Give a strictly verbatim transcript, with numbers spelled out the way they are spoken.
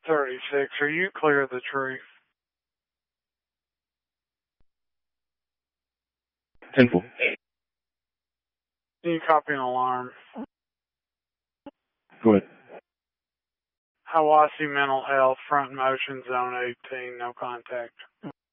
thirty-six, are you clear of the tree? ten four. Can you copy an alarm? Go ahead. Hiawassee Mental Health, front motion, zone eighteen, no contact.